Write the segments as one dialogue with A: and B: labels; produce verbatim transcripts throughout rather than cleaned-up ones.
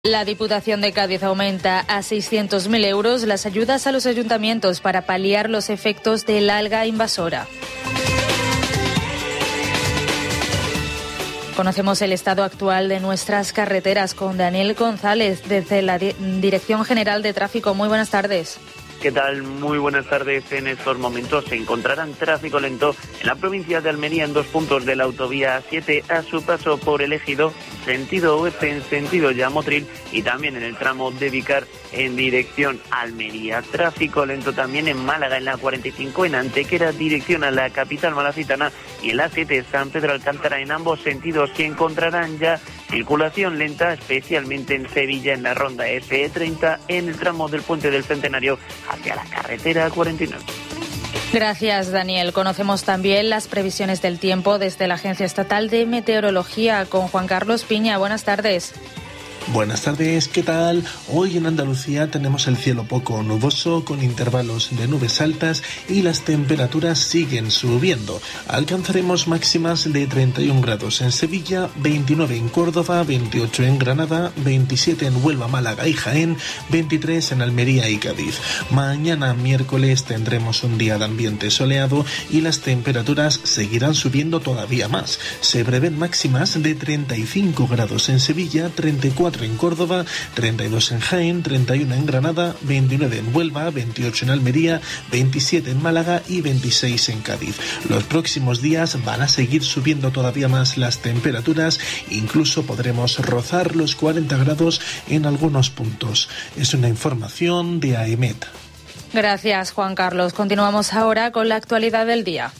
A: La Diputación de Cádiz aumenta a seiscientos mil euros las ayudas a los ayuntamientos para paliar los efectos del alga invasora. Conocemos el estado actual de nuestras carreteras con Daniel González desde la Dirección General de Tráfico. Muy buenas tardes.
B: ¿Qué tal? Muy buenas tardes. En estos momentos se encontrarán tráfico lento en la provincia de Almería en dos puntos de la autovía A siete a su paso por el Ejido, sentido oeste en sentido Llamotril, y también en el tramo de Vicar en dirección Almería. Tráfico lento también en Málaga en la cuarenta y cinco, en Antequera dirección a la capital malacitana, y en la siete San Pedro Alcántara en ambos sentidos se encontrarán ya circulación lenta, especialmente en Sevilla en la ronda ese treinta en el tramo del Puente del Centenario hacia la carretera cuarenta y nueve.
A: Gracias, Daniel. Conocemos también las previsiones del tiempo desde la Agencia Estatal de Meteorología con Juan Carlos Piña. Buenas tardes.
C: Buenas tardes, ¿qué tal? Hoy en Andalucía tenemos el cielo poco nuboso con intervalos de nubes altas y las temperaturas siguen subiendo. Alcanzaremos máximas de treinta y un grados en Sevilla, veintinueve en Córdoba, veintiocho en Granada, veintisiete en Huelva, Málaga y Jaén, veintitrés en Almería y Cádiz. Mañana miércoles tendremos un día de ambiente soleado y las temperaturas seguirán subiendo todavía más. Se prevén máximas de treinta y cinco grados en Sevilla, treinta y cuatro en Córdoba, treinta y dos en Jaén, treinta y uno en Granada, veintinueve en Huelva, veintiocho en Almería, veintisiete en Málaga y veintiséis en Cádiz. Los próximos días van a seguir subiendo todavía más las temperaturas, incluso podremos rozar los cuarenta grados en algunos puntos. Es una información de AEMET.
A: Gracias, Juan Carlos. Continuamos ahora con la actualidad del día.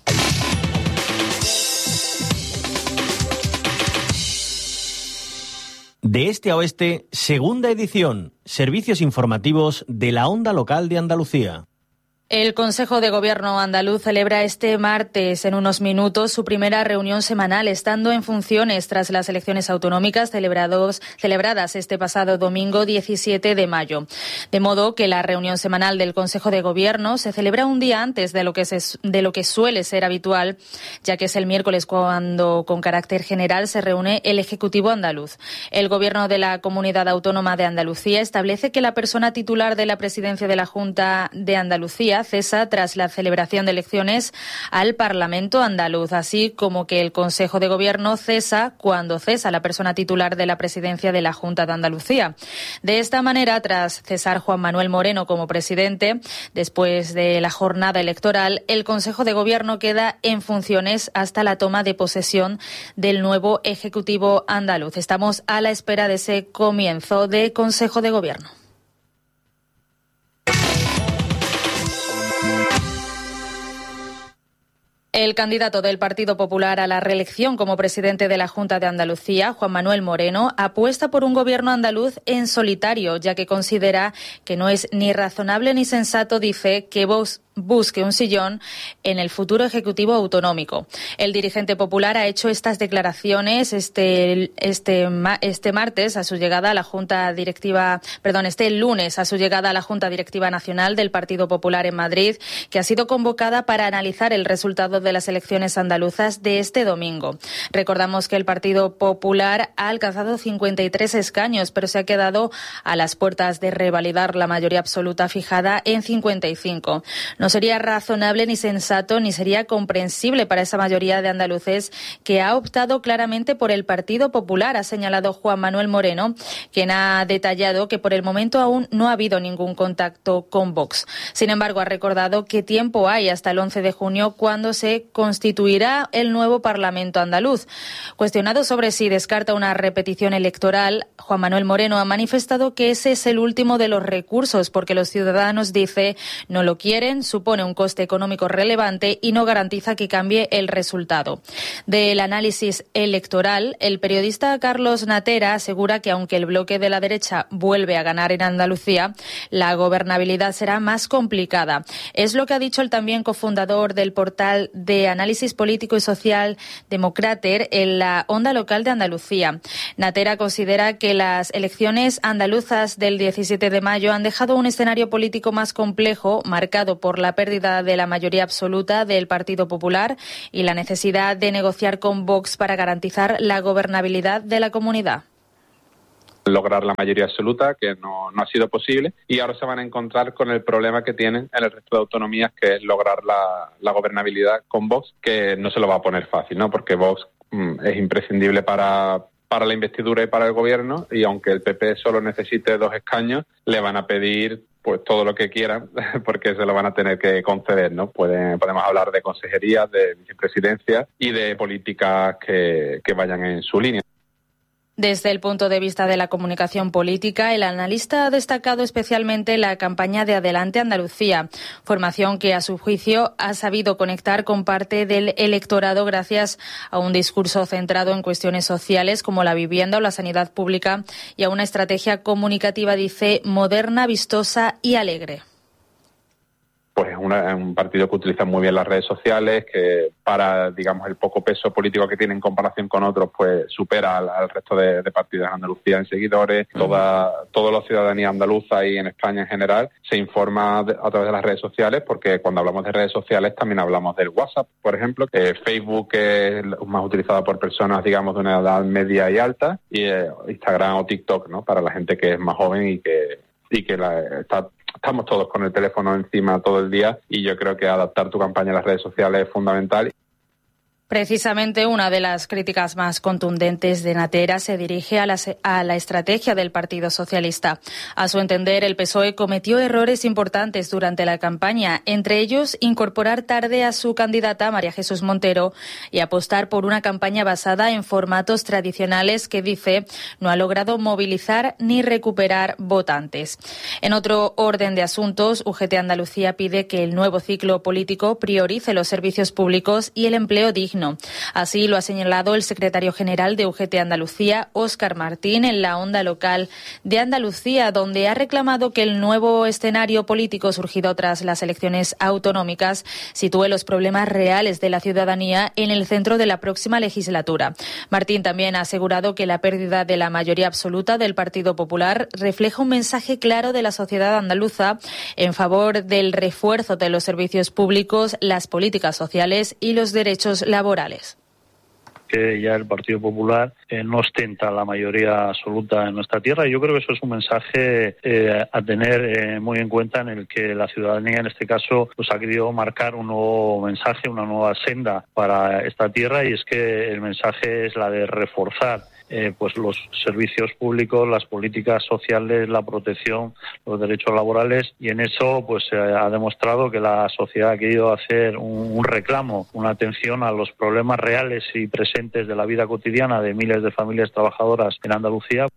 D: De este a oeste, segunda edición, servicios informativos de la Onda Local de Andalucía.
A: El Consejo de Gobierno andaluz celebra este martes en unos minutos su primera reunión semanal, estando en funciones tras las elecciones autonómicas celebrados, celebradas este pasado domingo diecisiete de mayo. De modo que la reunión semanal del Consejo de Gobierno se celebra un día antes de lo que, se, de lo que suele ser habitual, ya que es el miércoles cuando, con carácter general, se reúne el Ejecutivo andaluz. El Gobierno de la Comunidad Autónoma de Andalucía establece que la persona titular de la presidencia de la Junta de Andalucía cesa tras la celebración de elecciones al Parlamento andaluz, así como que el Consejo de Gobierno cesa cuando cesa la persona titular de la presidencia de la Junta de Andalucía. De esta manera, tras cesar Juan Manuel Moreno como presidente, después de la jornada electoral, el Consejo de Gobierno queda en funciones hasta la toma de posesión del nuevo Ejecutivo andaluz. Estamos a la espera de ese comienzo de Consejo de Gobierno. El candidato del Partido Popular a la reelección como presidente de la Junta de Andalucía, Juan Manuel Moreno, apuesta por un gobierno andaluz en solitario, ya que considera que no es ni razonable ni sensato, dice, que vos busque un sillón en el futuro Ejecutivo autonómico. El dirigente popular ha hecho estas declaraciones este este este martes a su llegada a la Junta Directiva, perdón, este lunes a su llegada a la Junta Directiva Nacional del Partido Popular en Madrid, que ha sido convocada para analizar el resultado de las elecciones andaluzas de este domingo. Recordamos que el Partido Popular ha alcanzado cincuenta y tres escaños, pero se ha quedado a las puertas de revalidar la mayoría absoluta fijada en cincuenta y cinco. No sería razonable ni sensato ni sería comprensible para esa mayoría de andaluces que ha optado claramente por el Partido Popular, ha señalado Juan Manuel Moreno, quien ha detallado que por el momento aún no ha habido ningún contacto con Vox. Sin embargo, ha recordado que tiempo hay hasta el once de junio, cuando se constituirá el nuevo Parlamento andaluz. Cuestionado sobre si descarta una repetición electoral, Juan Manuel Moreno ha manifestado que ese es el último de los recursos, porque los ciudadanos, dice, no lo quieren, supone un coste económico relevante y no garantiza que cambie el resultado. Del análisis electoral, el periodista Carlos Natera asegura que aunque el bloque de la derecha vuelve a ganar en Andalucía, la gobernabilidad será más complicada. Es lo que ha dicho el también cofundador del portal de análisis político y social Democrater en la Onda Local de Andalucía. Natera considera que las elecciones andaluzas del diecisiete de mayo han dejado un escenario político más complejo, marcado por la pérdida de la mayoría absoluta del Partido Popular y la necesidad de negociar con Vox para garantizar la gobernabilidad de la comunidad.
E: lograr la mayoría absoluta, que no, no ha sido posible, y ahora se van a encontrar con el problema que tienen en el resto de autonomías, que es lograr la, la gobernabilidad con Vox, que no se lo va a poner fácil, ¿no? Porque Vox mm, es imprescindible para, para la investidura y para el gobierno, y aunque el P P solo necesite dos escaños, le van a pedir pues todo lo que quieran, porque se lo van a tener que conceder, ¿no? Pueden, podemos hablar de consejerías, de vicepresidencia y de políticas que, que vayan en su línea.
A: Desde el punto de vista de la comunicación política, el analista ha destacado especialmente la campaña de Adelante Andalucía, formación que a su juicio ha sabido conectar con parte del electorado gracias a un discurso centrado en cuestiones sociales como la vivienda o la sanidad pública y a una estrategia comunicativa, dice, moderna, vistosa y alegre.
E: Pues es una, un partido que utiliza muy bien las redes sociales, que para, digamos, el poco peso político que tiene en comparación con otros, pues supera al, al resto de, de partidos en Andalucía en seguidores. Toda, toda la ciudadanía andaluza y en España en general se informa de, a través de las redes sociales, porque cuando hablamos de redes sociales también hablamos del WhatsApp, por ejemplo. Eh, Facebook es más utilizado por personas, digamos, de una edad media y alta, y eh, Instagram o TikTok, ¿no? Para la gente que es más joven y que, y que la, está... Estamos todos con el teléfono encima todo el día, y yo creo que adaptar tu campaña a las redes sociales es fundamental.
A: Precisamente una de las críticas más contundentes de Natera se dirige a la, a la estrategia del Partido Socialista. A su entender, el P S O E cometió errores importantes durante la campaña, entre ellos incorporar tarde a su candidata, María Jesús Montero, y apostar por una campaña basada en formatos tradicionales que, dice, no ha logrado movilizar ni recuperar votantes. En otro orden de asuntos, U G T Andalucía pide que el nuevo ciclo político priorice los servicios públicos y el empleo digno. Así lo ha señalado el secretario general de U G T Andalucía, Óscar Martín, en la onda local de Andalucía, donde ha reclamado que el nuevo escenario político surgido tras las elecciones autonómicas sitúe los problemas reales de la ciudadanía en el centro de la próxima legislatura. Martín también ha asegurado que la pérdida de la mayoría absoluta del Partido Popular refleja un mensaje claro de la sociedad andaluza en favor del refuerzo de los servicios públicos, las políticas sociales y los derechos laborales. Morales.
F: Que ya el Partido Popular eh, no ostenta la mayoría absoluta en nuestra tierra, y yo creo que eso es un mensaje eh, a tener eh, muy en cuenta, en el que la ciudadanía en este caso pues ha querido marcar un nuevo mensaje, una nueva senda para esta tierra, y es que el mensaje es la de reforzar Eh, pues los servicios públicos, las políticas sociales, la protección, los derechos laborales, y en eso pues se eh, ha demostrado que la sociedad ha querido hacer un, un reclamo, una atención a los problemas reales y presentes de la vida cotidiana de miles de familias trabajadoras en Andalucía.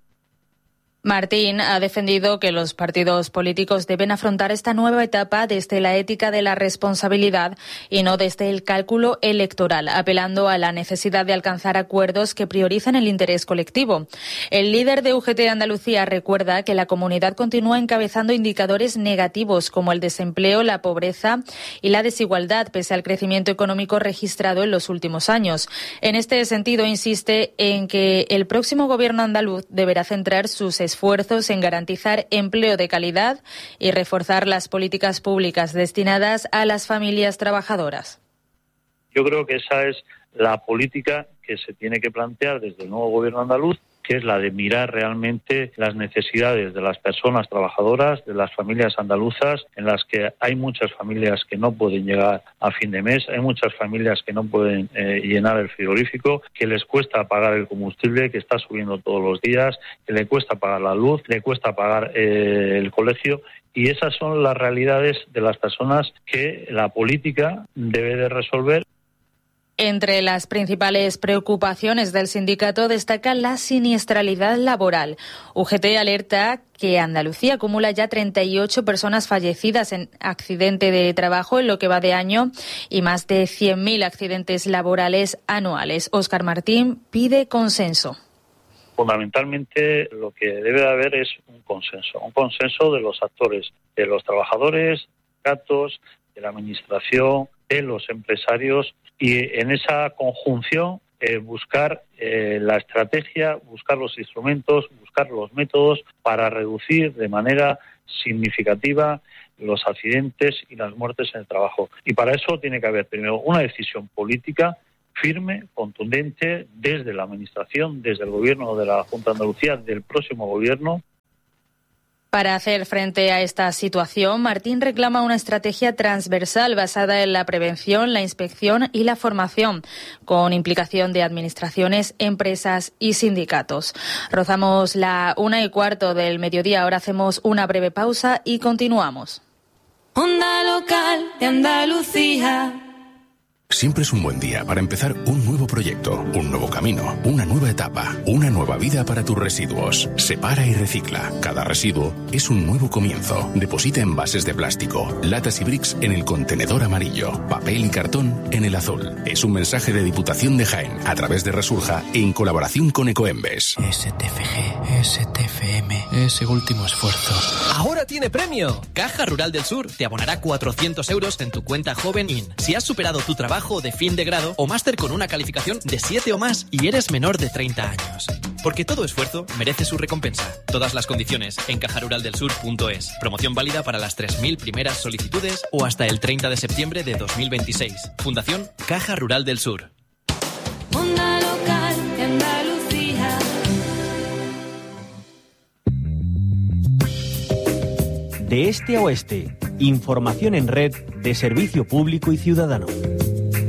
A: Martín ha defendido que los partidos políticos deben afrontar esta nueva etapa desde la ética de la responsabilidad y no desde el cálculo electoral, apelando a la necesidad de alcanzar acuerdos que prioricen el interés colectivo. El líder de U G T Andalucía recuerda que la comunidad continúa encabezando indicadores negativos como el desempleo, la pobreza y la desigualdad, pese al crecimiento económico registrado en los últimos años. En este sentido, insiste en que el próximo gobierno andaluz deberá centrar sus esfuerzos en garantizar empleo de calidad y reforzar las políticas públicas destinadas a las familias trabajadoras.
F: Yo creo que esa es la política que se tiene que plantear desde el nuevo gobierno andaluz, que es la de mirar realmente las necesidades de las personas trabajadoras, de las familias andaluzas, en las que hay muchas familias que no pueden llegar a fin de mes, hay muchas familias que no pueden eh, llenar el frigorífico, que les cuesta pagar el combustible, que está subiendo todos los días, que le cuesta pagar la luz, le cuesta pagar eh, el colegio, y esas son las realidades de las personas que la política debe de resolver.
A: Entre las principales preocupaciones del sindicato destaca la siniestralidad laboral. U G T alerta que Andalucía acumula ya treinta y ocho personas fallecidas en accidente de trabajo en lo que va de año y más de cien mil accidentes laborales anuales. Óscar Martín pide consenso.
F: Fundamentalmente lo que debe de haber es un consenso, un consenso de los actores, de los trabajadores, sindicatos, de la administración, de los empresarios, y en esa conjunción eh, buscar eh, la estrategia, buscar los instrumentos, buscar los métodos para reducir de manera significativa los accidentes y las muertes en el trabajo. Y para eso tiene que haber primero una decisión política firme, contundente, desde la Administración, desde el Gobierno de la Junta de Andalucía, del próximo Gobierno.
A: Para hacer frente a esta situación, Martín reclama una estrategia transversal basada en la prevención, la inspección y la formación, con implicación de administraciones, empresas y sindicatos. Rozamos la una y cuarto del mediodía, ahora hacemos una breve pausa y continuamos.
G: Onda Local de Andalucía.
H: Siempre es un buen día para empezar un nuevo proyecto, un nuevo camino, una nueva etapa, una nueva vida para tus residuos. Separa y recicla. Cada residuo es un nuevo comienzo. Deposita envases de plástico, latas y bricks en el contenedor amarillo, papel y cartón en el azul. Es un mensaje de Diputación de Jaén a través de Resurja en colaboración con Ecoembes.
I: S T F G, S T F M, ese último esfuerzo.
J: ¡Ahora tiene premio! Caja Rural del Sur te abonará cuatrocientos euros en tu cuenta Joven In. Si has superado tu trabajo de fin de grado o máster con una calificación de siete o más y eres menor de treinta años. Porque todo esfuerzo merece su recompensa. Todas las condiciones en caja rural del sur punto es. Promoción válida para las tres mil primeras solicitudes o hasta el treinta de septiembre de dos mil veintiséis. Fundación Caja Rural del Sur.
G: Onda Local de Andalucía.
D: De este a oeste, información en red de servicio público y ciudadano.